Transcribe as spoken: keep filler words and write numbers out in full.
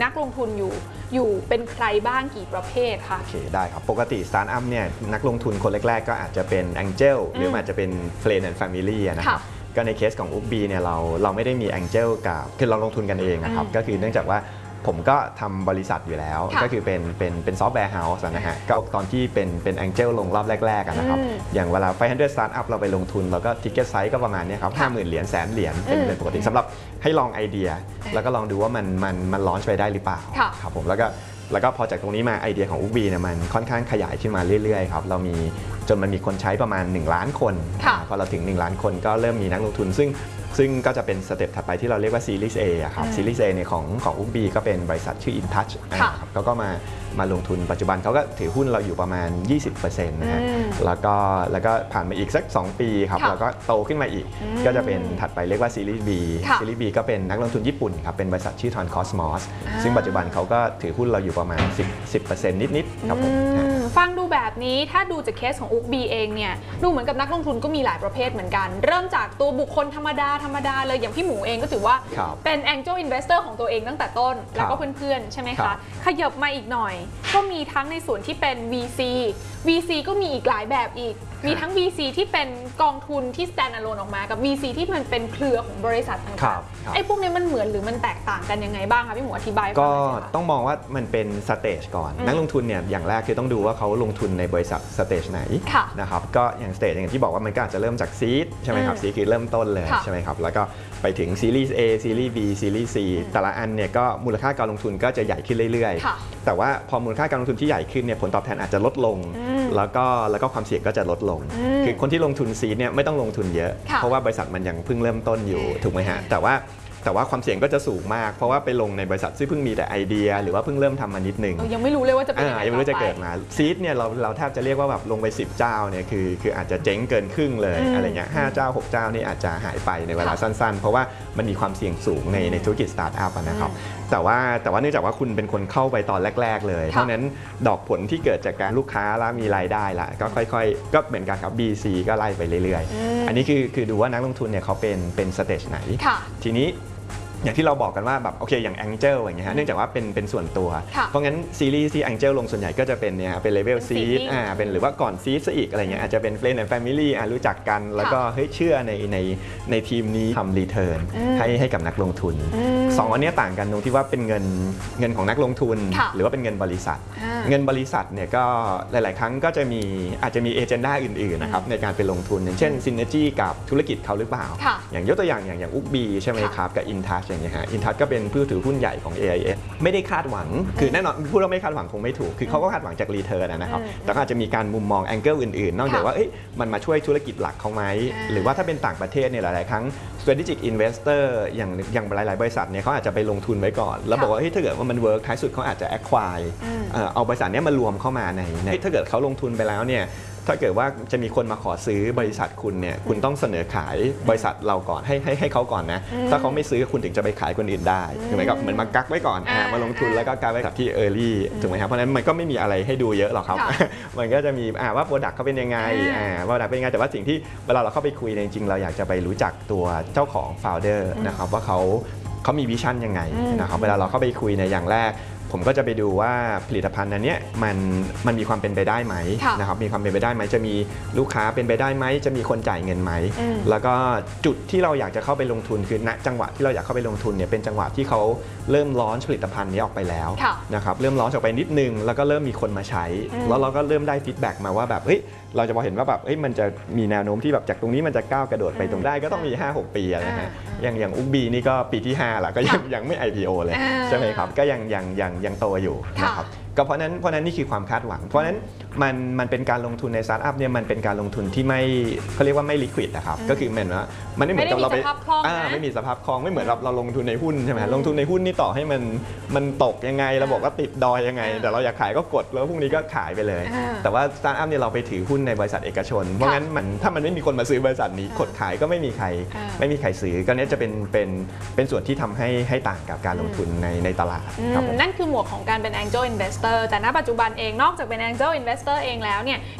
นักลงทุนอยู่อยู่เป็นใครบ้างกี่ประเภทคะโอเคได้ครับปกติสตาร์ทอัพเนี่ยนักลงทุนคนแรกๆก็อาจจะเป็น Angel หรืออาจจะเป็น Friend and Family นะครับก็ในเคสของ UB เนี่ยเราเราไม่ได้มี Angel กับคือเราลงทุนกันเองนะครับก็คือเนื่องจากว่าผมก็ทำบริษัทอยู่แล้วก็คือเป็นเป็นเป็นซอฟต์แวร์เฮาส์นะฮะก็ตอนที่เป็นเป็น Angel ลงรอบแรกๆนะครับอย่างเวลาไฟว์ฮันเดรด Startup เราไปลงทุนเราก็ Ticket Size ก็ประมาณนี้ครับห้าหมื่นเหรียญแสนเหรียญเป็นเป็นปกติสำหรับให้ลองไอเดียแล้วก็ลองดูว่ามันมันมันลอนช์ไปได้หรือเปล่าครับผมแล้วก็แล้วก็พอจากตรงนี้มาไอเดียของ UB เนี่ยมันค่อนข้างขยายขึ้นมาเรื่อยๆครับเรามีจนมันมีคนใช้ประมาณหนึ่งล้านคนพอเราถึงหนึ่งล้านคนก็เริ่มมีนักลงทุนซึ่งซึ่งก็จะเป็นสเต็ปถัดไปที่เราเรียกว่า Series A ครับ Series A เนี่ยของของ UB ก็เป็นบริษัทชื่อ InTouch ครับเขาก็มามาลงทุนปัจจุบันเขาก็ถือหุ้นเราอยู่ประมาณ ยี่สิบเปอร์เซ็นต์ นะฮะแล้วก็แล้วก็ผ่านมาอีกสักสองปีครับแล้วก็โตขึ้นมาอีกก็จะเป็นถัดไปเรียกว่า Series B Series B ก็เป็นนักลงทุนญี่ปุ่นครับเป็นบริษัทชื่อ Ton Cosmos ซึ่งปัจจุบันเขาก็ถือหุ้นเราอยู่ประมาณ สิบ สิบเปอร์เซ็นต์ นิดๆครับผมฟังดูแบบนี้ถ้าดูจากเคสของ UB เองเนี่ยดูเหมือนกับนักลงทุนก็มีหลายประเภทเหมือนกันเริ่มจากตัวบุคคลธรรมดาธรรมดาเลยอย่างพี่หมูเองก็ถือว่าเป็น Angel Investor ของตัวเองตั้งแต่ต้นแล้วก็เพื่อนๆใช่ไหมคะขยับมาอีกหน่อยก็มีทั้งในส่วนที่เป็น วี ซี วี ซี ก็มีอีกหลายแบบอีกมีทั้ง วี ซี ที่เป็นกองทุนที่ stand alone ออกมากับ วี ซี ที่มันเป็นเครือของบริษัทต่างๆไอ้พวกนี้มันเหมือนหรือมันแตกต่างกันยังไงบ้างคะพี่หมูอธิบายก็ต้องมองว่ามันเป็นสเตจก่อนนักลงทุนเนี่ยอย่างแรกคือต้องดูว่าเขาลงทุนในบริษัทสเตจไหนนะครับก็อย่างสเตจอย่างที่บอกว่ามันก็อาจจะเริ่มจากซีดใช่ไหมครับซีคือเริ่มต้นเลยใช่ไหมครับแล้วก็ไปถึงซีรีส์ A ซีรีส์ B ซีรีส์ C แต่ละอันเนี่ยก็มูลค่าการลงทุนก็จะใหญ่ขึ้นเรื่อยๆแต่ว่าพอมูลค่าการลงทุนที่ใหญ่ขึ้นเนี่ยผลตอบแทนอาจจะลดลงแล้วก็แล้วก็ความเสี่ยงก็จะลดลงคือคนที่ลงทุนซีดเนี่ยไม่ต้องลงทุนเยอะเพราะว่าบริษัทมันยังเพิ่งเริ่มต้นอยู่ถูกไหมฮะแต่ว่าแต่ว่าความเสี่ยงก็จะสูงมากเพราะว่าไปลงในบริษัทที่เพิ่งมีแต่ไอเดียหรือว่าเพิ่งเริ่มทำมานิดนึงยังไม่รู้เลยว่าจะเป็นยังไงยังไม่รู้จะเกิดมาซีดเนี่ยเราเราแทบจะเรียกว่าแบบลงไปสิบเจ้าเนี่ยคือคืออาจจะเจ๊งเกินครึ่งเลยอะไรเงี้ยห้าเจ้าหกเจ้านี่อาจจะหายไปในเวลาสั้นๆเพราะว่ามันมีความเสี่ยงสูงในในธุรกิจสตาร์ทอัพนะครับแต่ว่าแต่ว่าเนื่องจากว่าคุณเป็นคนเข้าไปตอนแรกๆเลยเพราะนั้นดอกผลที่เกิดจากการลูกค้าแล้วมีรายได้ละก็ค่อยๆก็เหมือนกันครับ บี ซี ก็ไล่ไปเรื่อยๆอันนี้คือคือดูว่านักลงทุนเนี่ยเขาเป็นเป็นสเตจไหนทีนี้อย่างที่เราบอกกันว่าแบบโอเคอย่าง Angel อย่างเงี้ยเนื่องจากว่าเป็นเป็นส่วนตัวเพราะงั้นซีรีส์ที่ Angel ลงส่วนใหญ่ก็จะเป็นเนี่ยเป็นเลเวลซีดอ่าเป็นหรือว่าก่อนซีดซะอีกอะไรเงี้ยอาจจะเป็น Friend and Family อ่ารู้จักกันแล้วก็เฮ้ยเชื่อในในในทีมนี้ทำรีเทิร์นให้ให้กับนักลงทุนสองอันนี้ต่างกันตรงที่ว่าเป็นเงินเงินของนักลงทุนหรือว่าเป็นเงินบริษัทเงินบริษัทเนี่ยก็หลายๆครั้งก็จะมีอาจจะมีเอเจนดาอื่นๆนะครับในการไปลงทุนอย่างเช่นซินเนอร์จีกับธุรกิจเขาหรือเปล่าอย่างยกตัวอย่างอย่างอย่างอุกบีใช่ไหมครับกับ InTouch อย่างเงี้ยฮะ InTouch ก็เป็นผู้ถือหุ้นใหญ่ของ เอ ไอ เอส ไม่ได้คาดหวังคือแน่นอนพูดว่าไม่คาดหวังคงไม่ถูกคือเขาก็คาดหวังจากรีเทิร์นนะครับแต่ก็อาจจะมีการมุมมองแองเกิลอื่นๆนอกจากว่าเอ้ยมันมาช่วยธุรกิจหลักเขาไหมหรือว่าถ้าเป็นต่างประเทศเนี่ยหลายๆครั้ง strategic investor อย่างอย่างหลายๆบริษัทเนี่ยเขาอาจจะไปลงทุนไว้ก่อนแล้วบอกว่าเฮ้ยถ้าเกิดว่ามันเวิร์กท้ายสุดเขาอาจจะ acquire เอาบริษัทนี้มารวมเข้ามาในถ้าเกิดเขาลงทุนไปแล้วเนี่ยถ้าเกิดว่าจะมีคนมาขอซื้อบริษัทคุณเนี่ยคุณต้องเสนอขายบริษัทเราก่อนให้ให้ให้เขาก่อนนะถ้าเขาไม่ซื้อคุณถึงจะไปขายคนอื่นได้ถูกไหมครับเหมือนมากักไว้ก่อนมาลงทุนแล้วก็กักไว้กับที่ early ถูกไหมครับเพราะฉะนั้นมันก็ไม่มีอะไรให้ดูเยอะหรอกครับมันก็จะมีว่า product เขาเป็นยังไงว่า product เป็นยังไงแต่ว่าสิ่งที่เวลาเราเข้าไปคุยจริงๆเราอยากจะไปรู้จักตัวเจ้าของ founder นะครับว่าเขาเขามีวิชั่นยังไงนะครับเวลาเราเข้าไปคุยในอย่างแรกผมก็จะไปดูว่าผลิตภัณฑ์นั้นเนี่ยมันมันมีความเป็นไปได้ไหมนะครับมีความเป็นไปได้ไหมจะมีลูกค้าเป็นไปได้ไหมจะมีคนจ่ายเงินไหมแล้วก็จุดที่เราอยากจะเข้าไปลงทุนคือณจังหวะที่เราอยากเข้าไปลงทุนเนี่ยเป็นจังหวะที่เขาเริ่มลอนช์ผลิตภัณฑ์นี้ออกไปแล้วนะครับเริ่มลอนช์ออกไปนิดนึงแล้วก็เริ่มมีคนมาใช้แล้วเราก็เริ่มได้ฟีดแบ็กมาว่าแบบเฮ้ยเราจะพอเห็นว่าแบบเฮ้ยมันจะมีแนวโน้มที่แบบจากตรงนี้มันจะก้าวกระโดดไปตรงได้ก็ต้องมี ห้าหก ปีอะไรนะฮะอย่างอย่างอุกบีนี่ก็ปีที่ห้าละก็ยังยังไม่ ไอ พี โอ เลยใช่ไหมครับก็ยังยังยังยังโตอยู่นะครับก็เพราะนั้นเพราะนั้นนี่คือความคาดหวังเพราะนั้นมันมันเป็นการลงทุนในสตาร์ทอัพเนี่ยมันเป็นการลงทุนที่ไม่เขาเรียกว่าไม่ลิควิดนะครับก็คือเหมือนว่ามันไม่เหมือนกับเราไปไม่มีสภาพคล่องไม่เหมือนเราเราลงทุนในหุ้นใช่ไหมลงทุนในหุ้นนี่ต่อให้มันมันตกยังไงเราบอกว่าติดดอยยังไงแต่เราอยากขายก็กดแล้วพรุ่งนี้ก็ขายไปเลยแต่ว่าสตาร์ทอัพเนี่ยเราไปถือหุ้นในบริษัทเอกชนเพราะงั้นมันถ้ามันไม่มีคนมาซื้อบริษัทนี้กดขายก็ไม่มีใครไม่มีใครซื้อก็นี้จะเป็นเป็นเป็นส่วนที่ทำให้ให้ต่างกับการลงทุนในในตลาดนั่นคือหมวกของการเป็น Angel Investor แต่ณปัจจุบันเองนอกจากเป็น Angel Investor เองแล้วเนี่ย